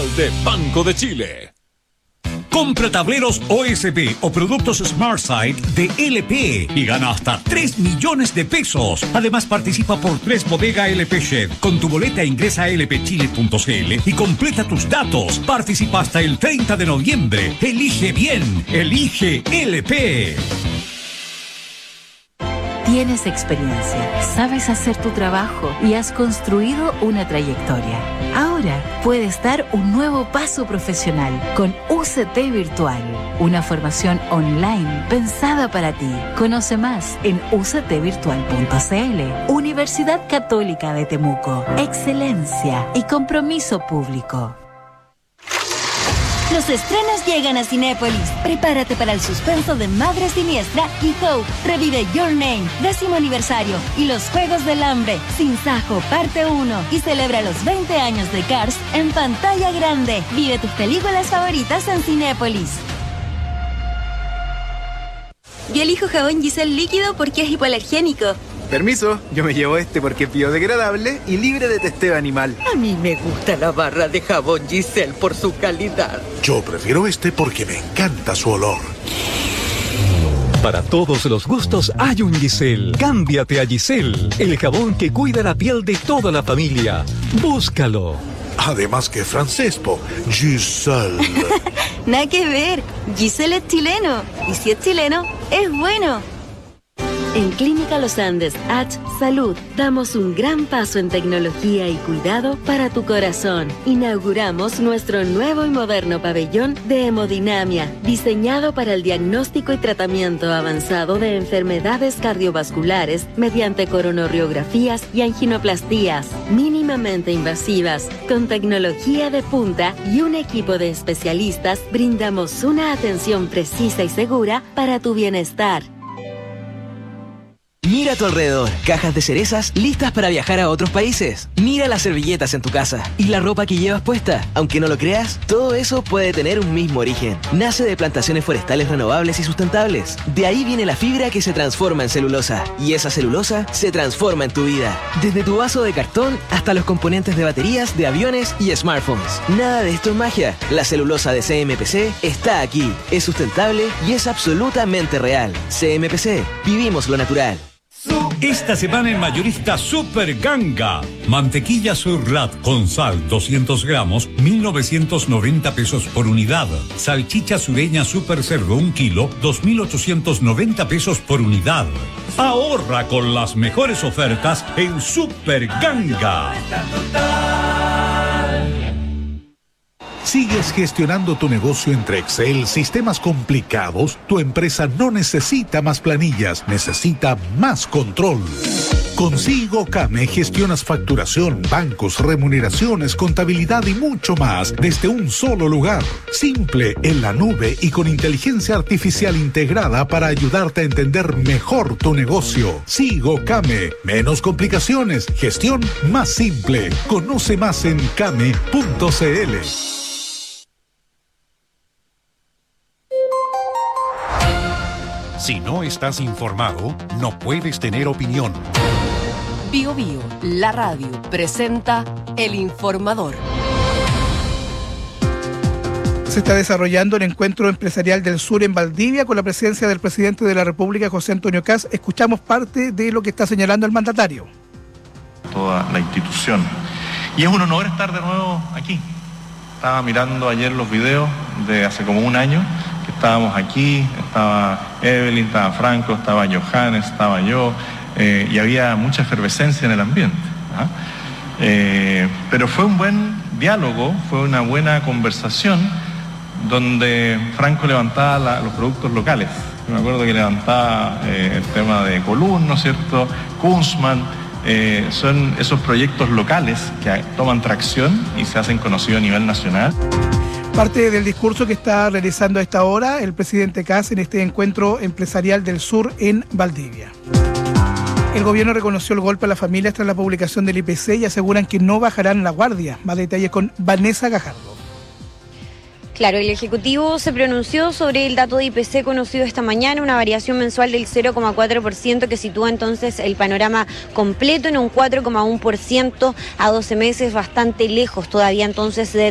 oficial de Banco de Chile. Compra tableros OSP o productos SmartSide de LP y gana hasta 3 millones de pesos. Además participa por 3 bodega LP Shed. Con tu boleta ingresa a lpchile.cl y completa tus datos. Participa hasta el 30 de noviembre. Elige bien. Elige LP. Tienes experiencia, sabes hacer tu trabajo y has construido una trayectoria. Ahora puedes dar un nuevo paso profesional con UCT Virtual, una formación online pensada para ti. Conoce más en uctvirtual.cl. Universidad Católica de Temuco. Excelencia y compromiso público. Los estrenos llegan a Cinépolis. Prepárate para el suspenso de Madre Siniestra y Hope. Revive Your Name, 10º aniversario. Y Los Juegos del Hambre, Sin Sajo, parte 1. Y celebra los 20 años de Cars en pantalla grande. Vive tus películas favoritas en Cinépolis. Yo elijo jabón Giselle líquido porque es hipoalergénico. Permiso, yo me llevo este porque es biodegradable y libre de testeo animal. A mí me gusta la barra de jabón Giselle por su calidad. Yo prefiero este porque me encanta su olor. Para todos los gustos hay un Giselle. Cámbiate a Giselle, el jabón que cuida la piel de toda la familia. Búscalo. Además que francés, Giselle. Nada que ver, Giselle es chileno. Y si es chileno, es bueno. En Clínica Los Andes H Salud damos un gran paso en tecnología y cuidado para tu corazón. Inauguramos nuestro nuevo y moderno pabellón de hemodinamia, diseñado para el diagnóstico y tratamiento avanzado de enfermedades cardiovasculares mediante coronariografías y anginoplastías mínimamente invasivas. Con tecnología de punta y un equipo de especialistas, brindamos una atención precisa y segura para tu bienestar. Mira a tu alrededor, cajas de cerezas listas para viajar a otros países. Mira las servilletas en tu casa y la ropa que llevas puesta. Aunque no lo creas, todo eso puede tener un mismo origen. Nace de plantaciones forestales renovables y sustentables. De ahí viene la fibra que se transforma en celulosa. Y esa celulosa se transforma en tu vida. Desde tu vaso de cartón hasta los componentes de baterías, de aviones y smartphones. Nada de esto es magia. La celulosa de CMPC está aquí. Es sustentable y es absolutamente real. CMPC. Vivimos lo natural. Esta semana en Mayorista Super Ganga. Mantequilla Surrat con sal 200 gramos, 1.990 pesos por unidad. Salchicha sureña Super Cerdo 1 kilo, 2.890 pesos por unidad. Ahorra con las mejores ofertas en Super Ganga. ¿Sigues gestionando tu negocio entre Excel, sistemas complicados? Tu empresa no necesita más planillas, necesita más control. Con SIGOCAME gestionas facturación, bancos, remuneraciones, contabilidad y mucho más desde un solo lugar. Simple, en la nube y con inteligencia artificial integrada para ayudarte a entender mejor tu negocio. SIGOCAME. Menos complicaciones, gestión más simple. Conoce más en came.cl. Si no estás informado, no puedes tener opinión. Bio Bio, la radio, presenta El Informador. Se está desarrollando el Encuentro Empresarial del Sur en Valdivia con la presencia del presidente de la República, José Antonio Kast. Escuchamos parte de lo que está señalando el mandatario. Toda la institución. Y es un honor estar de nuevo aquí. Estaba mirando ayer los videos de hace como un año, que estábamos aquí, estaba Evelyn, estaba Franco, estaba Johannes, estaba yo, y había mucha efervescencia en el ambiente. Pero fue un buen diálogo, fue una buena conversación, donde Franco levantaba los productos locales. Yo me acuerdo que levantaba el tema de Colún, ¿no es cierto?, Kunzman. Son esos proyectos locales que toman tracción y se hacen conocidos a nivel nacional. Parte del discurso que está realizando a esta hora el presidente Kast en este Encuentro Empresarial del Sur en Valdivia. El gobierno reconoció el golpe a las familias tras la publicación del IPC y aseguran que no bajarán la guardia. Más detalles con Vanessa Gajardo. Claro, el Ejecutivo se pronunció sobre el dato de IPC conocido esta mañana, una variación mensual del 0,4% que sitúa entonces el panorama completo en un 4,1% a 12 meses, bastante lejos todavía entonces de